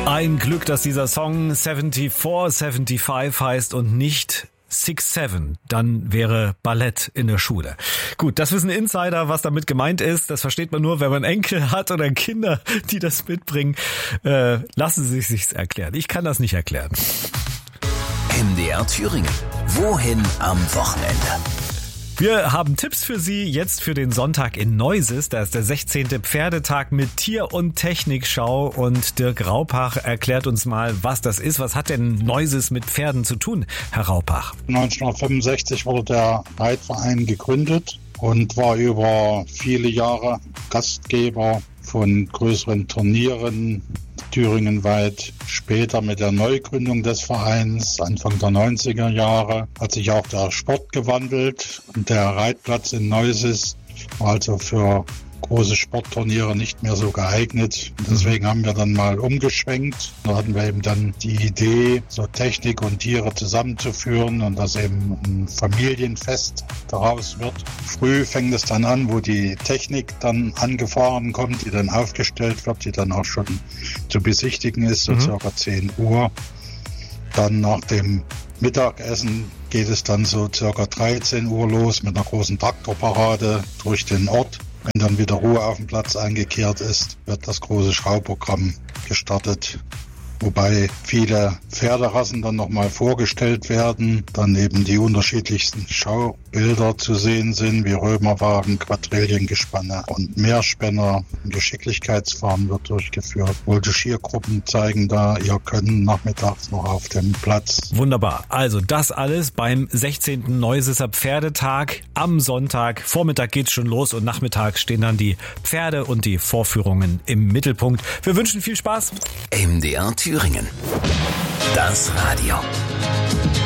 Ein Glück, dass dieser Song 74, 75 heißt und nicht 6-7, dann wäre Ballett in der Schule. Gut, das wissen Insider, was damit gemeint ist. Das versteht man nur, wenn man Enkel hat oder Kinder, die das mitbringen. Lassen Sie sich's erklären. Ich kann das nicht erklären. MDR Thüringen. Wohin am Wochenende? Wir haben Tipps für Sie jetzt für den Sonntag in Neuses. Da ist der 16. Pferdetag mit Tier- und Technikschau und Dirk Raupach erklärt uns mal, was das ist. Was hat denn Neuses mit Pferden zu tun, Herr Raupach? 1965 wurde der Reitverein gegründet und war über viele Jahre Gastgeber von größeren Turnieren thüringenweit. Später mit der Neugründung des Vereins, Anfang der 90er Jahre, hat sich auch der Sport gewandelt und der Reitplatz in Neuses war also für große Sportturniere nicht mehr so geeignet. Deswegen haben wir dann mal umgeschwenkt. Da hatten wir eben dann die Idee, so Technik und Tiere zusammenzuführen und dass eben ein Familienfest daraus wird. Früh fängt es dann an, wo die Technik dann angefahren kommt, die dann aufgestellt wird, die dann auch schon zu besichtigen ist, so circa 10 Uhr. Dann nach dem Mittagessen geht es dann so circa 13 Uhr los mit einer großen Traktorparade durch den Ort. Wenn dann wieder Ruhe auf dem Platz eingekehrt ist, wird das große Schauprogramm gestartet. Wobei viele Pferderassen dann nochmal vorgestellt werden, dann eben die unterschiedlichsten Schaubilder zu sehen sind, wie Römerwagen, Quadrillengespanne und Mehrspänner. Ein Geschicklichkeitsfahren wird durchgeführt. Voltigiergruppen zeigen da ihr Können nachmittags noch auf dem Platz. Wunderbar. Also das alles beim 16. Neuseser Pferdetag am Sonntag. Vormittag geht's schon los und nachmittags stehen dann die Pferde und die Vorführungen im Mittelpunkt. Wir wünschen viel Spaß. MDR Thüringen. Das Radio.